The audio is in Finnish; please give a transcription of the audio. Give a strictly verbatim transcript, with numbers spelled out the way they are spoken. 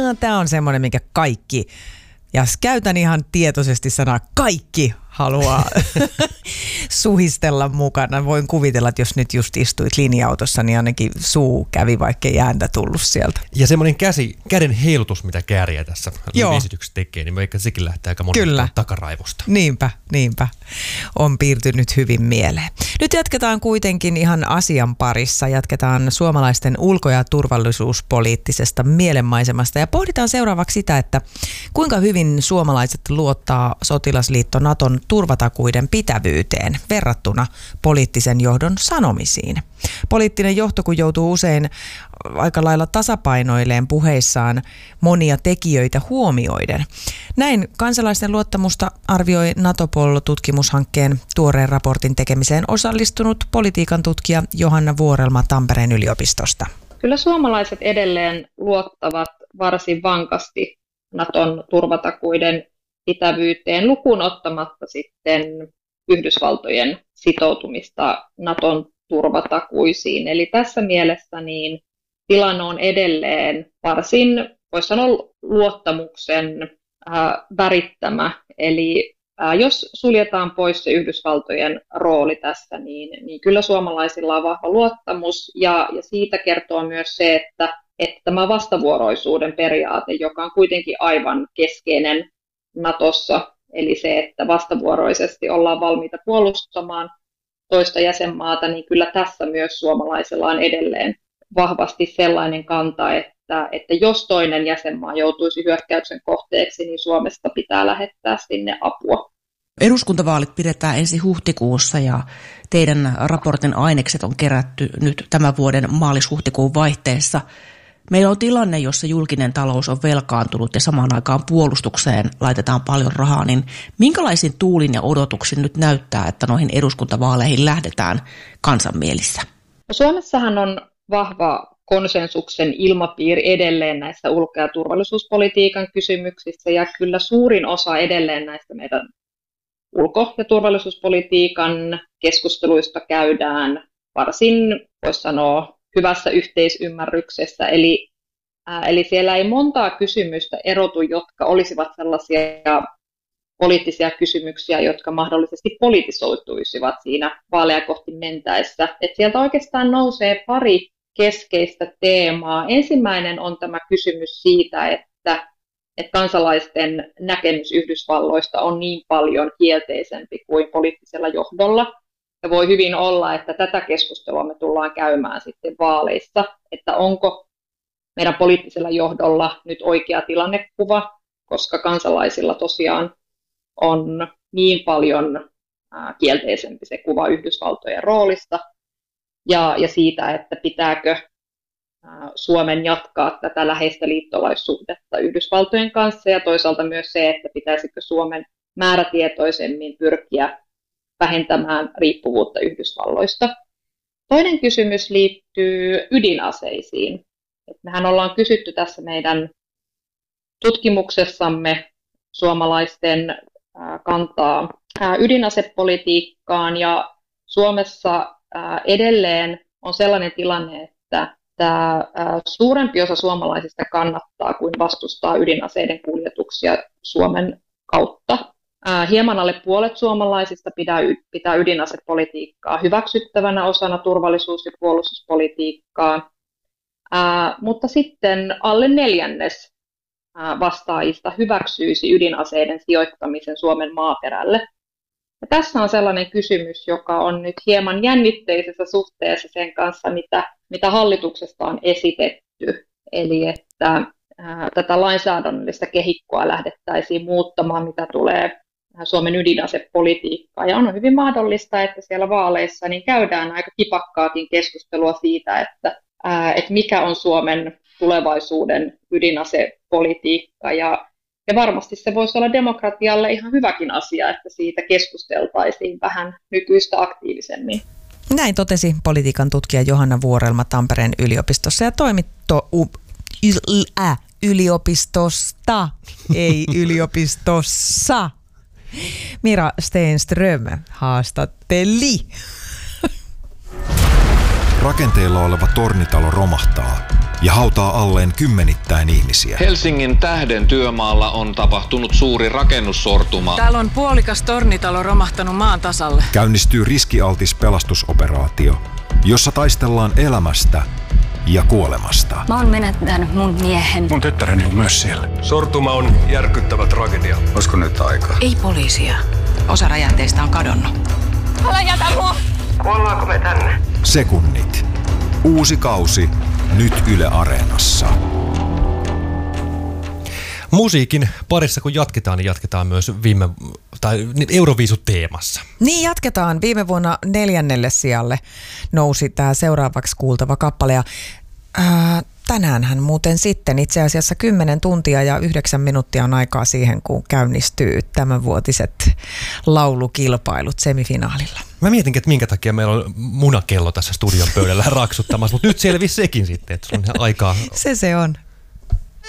tämä on semmoinen, minkä kaikki, ja käytän ihan tietoisesti sanaa kaikki, haluaa suhistella mukana. Voin kuvitella, että jos nyt just istuit linja-autossa, niin ainakin suu kävi, vaikka ei ääntä tullut sieltä. Ja semmoinen käsi, käden heilutus, mitä Kääriä tässä esityksessä tekee, niin vaikka sekin lähtee aika monesta takaraivosta. Niinpä, niinpä. On piirtynyt hyvin mieleen. Nyt jatketaan kuitenkin ihan asian parissa. Jatketaan suomalaisten ulko- ja turvallisuuspoliittisesta mielenmaisemasta ja pohditaan seuraavaksi sitä, että kuinka hyvin suomalaiset luottaa sotilasliitto Naton turvatakuiden pitävyyteen verrattuna poliittisen johdon sanomisiin. Poliittinen johto, kun joutuu usein aika lailla tasapainoilleen puheissaan monia tekijöitä huomioiden. Näin kansalaisten luottamusta arvioi Natopol-tutkimushankkeen tuoreen raportin tekemiseen osallistunut politiikan tutkija Johanna Vuorelma Tampereen yliopistosta. Kyllä suomalaiset edelleen luottavat varsin vankasti Naton turvatakuiden pitävyyteen lukuun ottamatta sitten Yhdysvaltojen sitoutumista Naton turvatakuisiin. Eli tässä mielessä niin tilanne on edelleen varsin, voisi sanoa, luottamuksen äh, värittämä. Eli äh, jos suljetaan pois se Yhdysvaltojen rooli tässä, niin, niin kyllä suomalaisilla on vahva luottamus. Ja, ja siitä kertoo myös se, että, että tämä vastavuoroisuuden periaate, joka on kuitenkin aivan keskeinen Natossa, eli se, että vastavuoroisesti ollaan valmiita puolustamaan toista jäsenmaata, niin kyllä tässä myös suomalaisilla on edelleen vahvasti sellainen kanta, että, että jos toinen jäsenmaa joutuisi hyökkäyksen kohteeksi, niin Suomesta pitää lähettää sinne apua. Eduskuntavaalit pidetään ensi huhtikuussa ja teidän raportin ainekset on kerätty nyt tämän vuoden maalis-huhtikuun vaihteessa. Meillä on tilanne, jossa julkinen talous on velkaantunut ja samaan aikaan puolustukseen laitetaan paljon rahaa, niin minkälaisin tuulin ja odotuksin nyt näyttää, että noihin eduskuntavaaleihin lähdetään kansanmielissä? Suomessahan on vahva konsensuksen ilmapiiri edelleen näissä ulko- ja turvallisuuspolitiikan kysymyksissä, ja kyllä suurin osa edelleen näistä meidän ulko- ja turvallisuuspolitiikan keskusteluista käydään varsin, voisi sanoa, hyvässä yhteisymmärryksessä, eli, ää, eli siellä ei montaa kysymystä erotu, jotka olisivat sellaisia poliittisia kysymyksiä, jotka mahdollisesti politisoituisivat siinä vaaleja kohti mentäessä. Et sieltä oikeastaan nousee pari keskeistä teemaa. Ensimmäinen on tämä kysymys siitä, että, että kansalaisten näkemys Yhdysvalloista on niin paljon kielteisempi kuin poliittisella johdolla. Ja voi hyvin olla, että tätä keskustelua me tullaan käymään sitten vaaleissa, että onko meidän poliittisella johdolla nyt oikea tilannekuva, koska kansalaisilla tosiaan on niin paljon kielteisempi se kuva Yhdysvaltojen roolista ja, ja siitä, että pitääkö Suomen jatkaa tätä läheistä liittolaissuhdetta Yhdysvaltojen kanssa ja toisaalta myös se, että pitäisikö Suomen määrätietoisemmin pyrkiä vähentämään riippuvuutta Yhdysvalloista. Toinen kysymys liittyy ydinaseisiin. Et mehän ollaan kysytty tässä meidän tutkimuksessamme suomalaisten kantaa ydinasepolitiikkaan ja Suomessa edelleen on sellainen tilanne, että tämä suurempi osa suomalaisista kannattaa kuin vastustaa ydinaseiden kuljetuksia Suomen kautta. Hieman alle puolet suomalaisista pitää, pitää ydinasepolitiikkaa hyväksyttävänä osana turvallisuus- ja puolustuspolitiikkaa, ää, mutta sitten alle neljännes ää, vastaajista hyväksyisi ydinaseiden sijoittamisen Suomen maaperälle. Ja tässä on sellainen kysymys, joka on nyt hieman jännitteisessä suhteessa sen kanssa, mitä, mitä hallituksesta on esitetty, eli että ää, tätä lainsäädännöllistä kehikkoa lähdettäisiin muuttamaan, mitä tulee Suomen ydinasepolitiikkaa. Ja on hyvin mahdollista, että siellä vaaleissa niin käydään aika kipakkaakin keskustelua siitä, että, ää, että mikä on Suomen tulevaisuuden ydinasepolitiikka. Ja, ja varmasti se voisi olla demokratialle ihan hyväkin asia, että siitä keskusteltaisiin vähän nykyistä aktiivisemmin. Näin totesi politiikan tutkija Johanna Vuorelma Tampereen yliopistossa ja toimitto u, y, ä, yliopistosta, ei yliopistossa. Mira Stenström haastatteli. Rakenteilla oleva tornitalo romahtaa. ja hautaa alleen kymmenittäin ihmisiä. Helsingin Tähden työmaalla on tapahtunut suuri rakennussortuma. Täällä on puolikas tornitalo romahtanut maan tasalle. Käynnistyy riskialtis pelastusoperaatio, jossa taistellaan elämästä ja kuolemasta. Mä oon menettänyt mun miehen. Mun tyttäreni on myös siellä. Sortuma on järkyttävä tragedia. Olisiko nyt aika? Ei poliisia. Osa räjähteistä on kadonnut. Älä jätä mua! Kuollaanko me tänne? Sekunnit. Uusi kausi. Nyt Yle Areenassa. Musiikin parissa kun jatketaan, niin jatketaan myös viime, tai Euroviisut teemassa. Niin jatketaan. Viime vuonna neljännelle sijalle nousi tämä seuraavaksi kuultava kappale. Ja, ää, tänäänhän muuten sitten itse asiassa kymmenen tuntia ja yhdeksän minuuttia on aikaa siihen, kun käynnistyy tämänvuotiset laulukilpailut semifinaalilla. Mä mietinkin, että minkä takia meillä on munakello tässä studion pöydällä raksuttamassa, mutta nyt selvisi sekin sitten, että sulla on aikaa. Se se on.